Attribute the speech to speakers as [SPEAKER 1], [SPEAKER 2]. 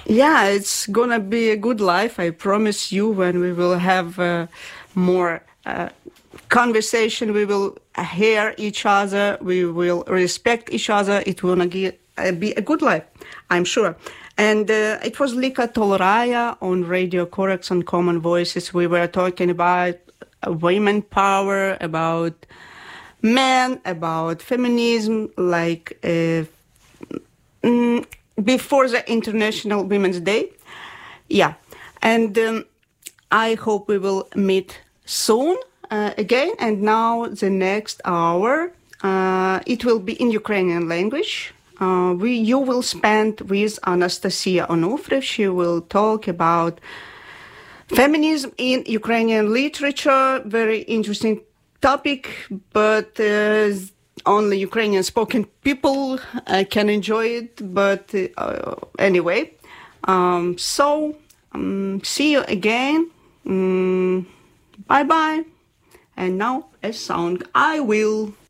[SPEAKER 1] Yeah, it's gonna be a good life, I promise you, when we will have more conversation, we will hear each other, we will respect each other, it will be a good life, I'm sure. And it was Lika Tolraya on Radio Corax on Common Voices. We were talking about women power, about men, about feminism, like before the International Women's Day. Yeah. And I hope we will meet soon again. And now the next hour, it will be in Ukrainian language. You will spend with Anastasia Onufriy. She will talk about feminism in Ukrainian literature. Very interesting topic, but only Ukrainian spoken people can enjoy it. But anyway, see you again. Bye bye. And now a song. I will.